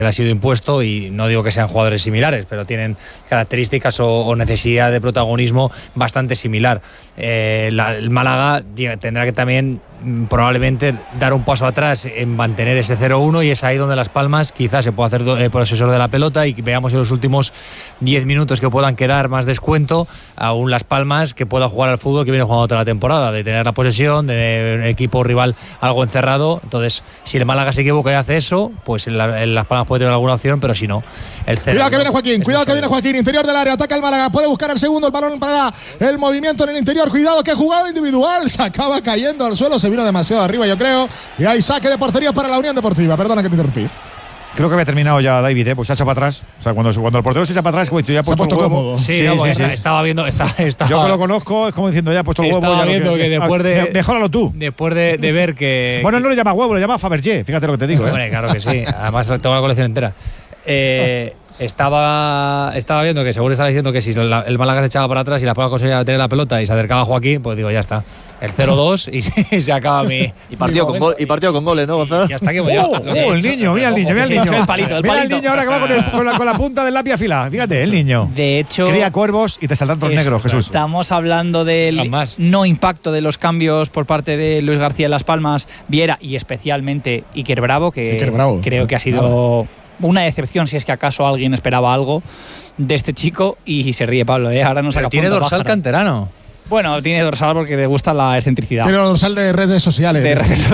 ha sido impuesto, y no digo que sean jugadores similares, pero tienen características o necesidad de protagonismo bastante similar. El Málaga tendrá que también probablemente dar un paso atrás en mantener ese 0-1, y es ahí donde Las Palmas quizás se pueda hacer posesor de la pelota y veamos en los últimos 10 minutos que puedan quedar más descuento a un Las Palmas que pueda jugar al fútbol que viene jugando toda la temporada, de tener la posesión, de un equipo rival algo encerrado. Entonces, si el Málaga se equivoca y hace eso, pues el Las Palmas puede tener alguna opción, pero si no, el 0. Cuidado que viene Joaquín, interior del área, ataca el Málaga, puede buscar el segundo, el balón para el movimiento en el interior, cuidado que jugada individual, se acaba cayendo al suelo, se vino demasiado arriba, yo creo, y hay saque de portería para la Unión Deportiva. Perdona que te interrumpí. Creo que había terminado ya David, pues se ha echado para atrás. O sea, cuando el portero se echa para atrás, pues ya ha puesto el huevo. Sí, estaba viendo. Yo que lo conozco, es como diciendo, ya ha puesto el huevo. Estaba viendo que después de. Mejóralo tú. Después de ver que. Bueno, él no le llama huevo, le llama Fabergé. Fíjate lo que te digo. Bueno, claro que sí. Además, tengo la colección entera. Estaba viendo que, según estaba diciendo, que si el Málaga se echaba para atrás y la Palma conseguía tener la pelota y se acercaba a Joaquín, pues digo, ya está. El 0-2 y se acaba mi. Y partido con goles, ¿no, Gonzalo? Ya está, que el niño, mira el niño. El palito. Mira el niño ahora que va con la punta del lápiz afilada. Fíjate, el niño. De hecho, cría cuervos y te saltan todos negros, Jesús. Estamos hablando del no impacto de los cambios por parte de Luis García en Las Palmas, Viera y especialmente Iker Bravo, creo que ha sido una decepción, si es que acaso alguien esperaba algo de este chico, y se ríe Pablo, ahora nos saca. Tiene dorsal canterano. Bueno, tiene dorsal porque le gusta la excentricidad. Tiene dorsal de redes sociales.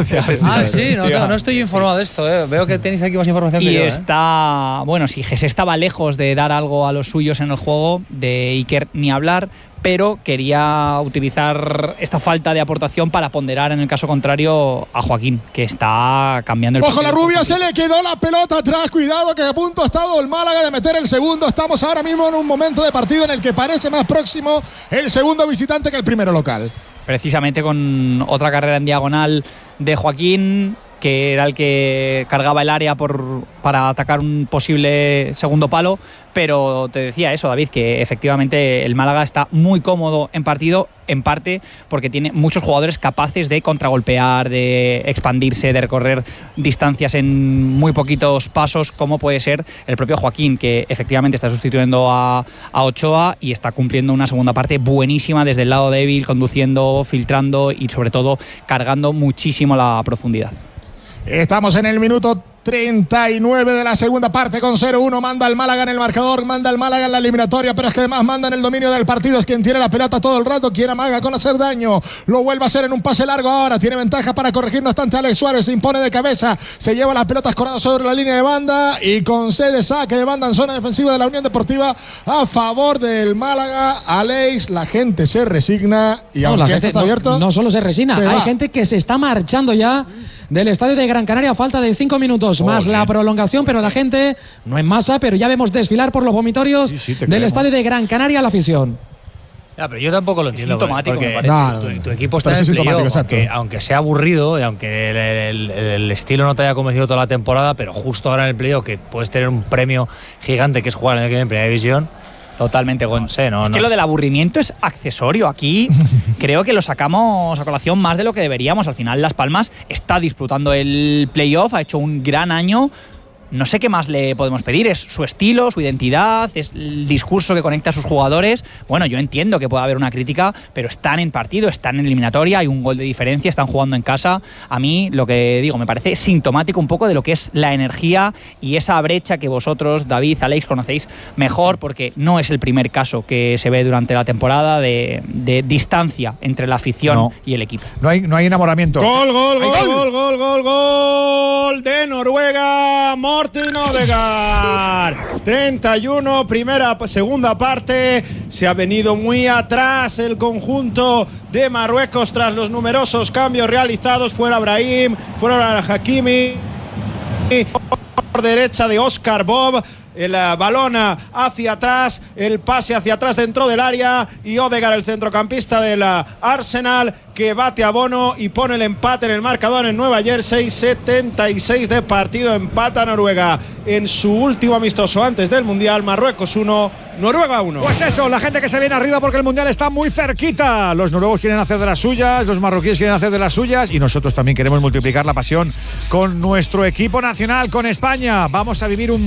Sí, no estoy informado de esto. Veo que tenéis aquí más información que yo. Y está, bueno, si Gese estaba lejos de dar algo a los suyos en el juego, de Iker ni hablar, pero quería utilizar esta falta de aportación para ponderar, en el caso contrario, a Joaquín, que está cambiando el partido. ¡Ojo, la rubia! Se le quedó la pelota atrás. Cuidado, que a punto ha estado el Málaga de meter el segundo. Estamos ahora mismo en un momento de partido en el que parece más próximo el segundo visitante que el primero local. Precisamente con otra carrera en diagonal de Joaquín, que era el que cargaba el área para atacar un posible segundo palo. Pero te decía eso, David, que efectivamente el Málaga está muy cómodo en partido, en parte porque tiene muchos jugadores capaces de contragolpear, de expandirse, de recorrer distancias en muy poquitos pasos, como puede ser el propio Joaquín, que efectivamente está sustituyendo a Ochoa y está cumpliendo una segunda parte buenísima desde el lado débil, conduciendo, filtrando y sobre todo cargando muchísimo la profundidad. Estamos en el minuto 39 de la segunda parte con 0-1. Manda el Málaga en el marcador, manda el Málaga en la eliminatoria, pero es que además manda en el dominio del partido. Es quien tiene la pelota todo el rato, quien amaga con hacer daño. Lo vuelve a hacer en un pase largo ahora. Tiene ventaja para corregir bastante Alex Suárez. Se impone de cabeza, se lleva la pelota escorada sobre la línea de banda y concede saque de banda en zona defensiva de la Unión Deportiva a favor del Málaga. Alex, la gente se resigna y no, aunque la gente está abierto, no solo se resigna, hay gente que se está marchando ya del estadio de Gran Canaria a falta de 5 minutos más la prolongación, pero la gente no en masa, pero ya vemos desfilar por los vomitorios del estadio de Gran Canaria la afición. Ya, pero yo tampoco lo entiendo. Sintomático, porque tu equipo está en el playoff, aunque sea aburrido y aunque el estilo no te haya convencido toda la temporada, pero justo ahora en el playoff, que puedes tener un premio gigante que es jugar en Primera División. Totalmente, Gonzalo. No, es que lo del aburrimiento es accesorio. Aquí creo que lo sacamos a colación más de lo que deberíamos. Al final, Las Palmas está disputando el playoff, ha hecho un gran año. No sé qué más le podemos pedir, es su estilo, su identidad, es el discurso que conecta a sus jugadores. Bueno, yo entiendo que pueda haber una crítica, pero están en partido, están en eliminatoria, hay un gol de diferencia, están jugando en casa. A mí, lo que digo, me parece sintomático un poco de lo que es la energía y esa brecha que vosotros, David, Alex, conocéis mejor, porque no es el primer caso que se ve durante la temporada de distancia entre la afición y el equipo. No hay enamoramiento. Gol de Noruega, Morten Odegaard. 31, segunda parte. Se ha venido muy atrás el conjunto de Marruecos tras los numerosos cambios realizados. Fuera Brahim, fuera Hakimi. Por derecha de Oscar Bob. el balón hacia atrás, el pase hacia atrás dentro del área y Odegaard, el centrocampista del Arsenal, que bate a Bono y pone el empate en el marcador en Nueva Jersey. 76 de partido, empata Noruega en su último amistoso antes del Mundial. Marruecos 1, Noruega 1. Pues eso, la gente que se viene arriba porque el Mundial está muy cerquita. Los noruegos quieren hacer de las suyas, los marroquíes quieren hacer de las suyas y nosotros también queremos multiplicar la pasión con nuestro equipo nacional, con España. Vamos a vivir un